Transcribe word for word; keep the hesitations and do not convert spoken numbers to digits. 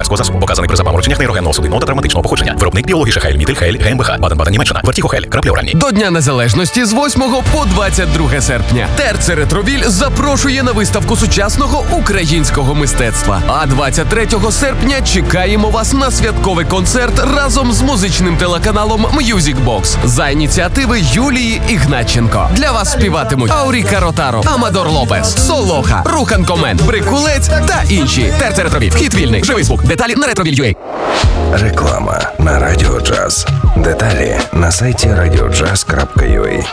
лікарського засобу, показаний при запамороченнях нейрогенного судинного та травматичного походження. Виробник Біологіше Хейль, Мітиль Хейль, ГМБХ, Баден-Баден, Німеччина. Вертіго Хейль, краплі оранні. До Дня Незалежності з восьмого по двадцять друге серпня Терце Ретровіль запрошує на виставку сучасного українського мистецтва. А двадцять третього серпня чекаємо вас на святковий концерт разом з музичним телеканалом Music Box за ініціативи Юлії Ігнатченко. Для вас співатимуть Ауріка Ротаро, Амадор Лопес, Солоха, Рухан Комен, Брикулець та інші. Терце Ретровіль. Вхід вільний. Живий звук. Деталі на ретровіль.ua. Реклама на Радіо Джаз. Деталі на сайті радіо джаз крапка ю а.